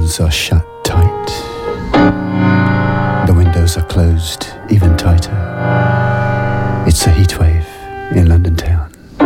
curtains are shut tight. The windows are closed even tighter. It's a heatwave in London town.